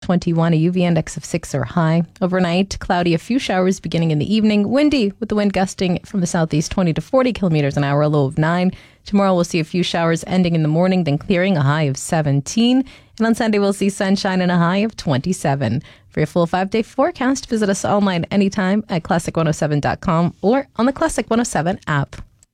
21, a UV index of 6 or high. Overnight, cloudy, a few showers beginning in the evening. Windy, with the wind gusting from the southeast 20 to 40 kilometers an hour, a low of 9. Tomorrow we'll see a few showers ending in the morning, then clearing, a high of 17. And on Sunday we'll see sunshine and a high of 27. For your full 5-day forecast, visit us online anytime at classic107.com or on the Classic 107 app.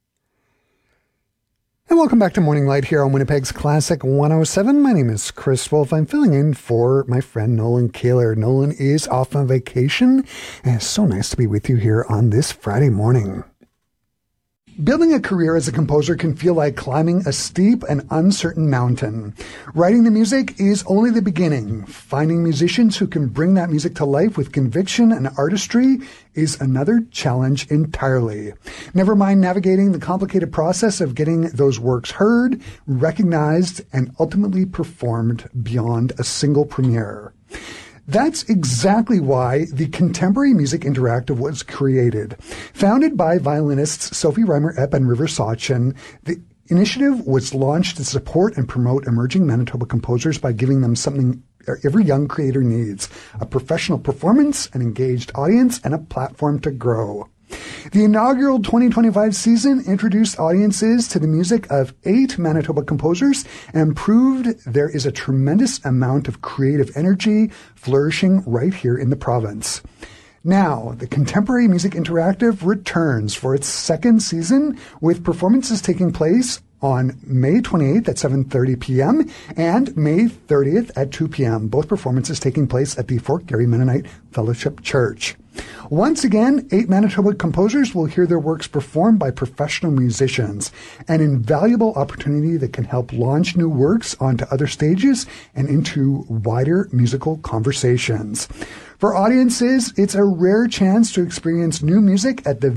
And welcome back to Morning Light here on Winnipeg's Classic 107. My name is Chris Wolf. I'm filling in for my friend Nolan Kaler. Nolan is off on vacation, and it's so nice to be with you here on this Friday morning. Building a career as a composer can feel like climbing a steep and uncertain mountain. Writing the music is only the beginning. Finding musicians who can bring that music to life with conviction and artistry is another challenge entirely. Never mind navigating the complicated process of getting those works heard, recognized, and ultimately performed beyond a single premiere. That's exactly why the Contemporary Music Interactive was created. Founded by violinists Sophie Reimer-Epp and River Sachin, the initiative was launched to support and promote emerging Manitoba composers by giving them something every young creator needs: a professional performance, an engaged audience, and a platform to grow. The inaugural 2025 season introduced audiences to the music of 8 Manitoba composers and proved there is a tremendous amount of creative energy flourishing right here in the province. Now, the Contemporary Music Interactive returns for its second season, with performances taking place on May 28th at 7:30 p.m. and May 30th at 2 p.m., both performances taking place at the Fort Garry Mennonite Fellowship Church. Once again, 8 Manitoba composers will hear their works performed by professional musicians, an invaluable opportunity that can help launch new works onto other stages and into wider musical conversations. For audiences, it's a rare chance to experience new music at the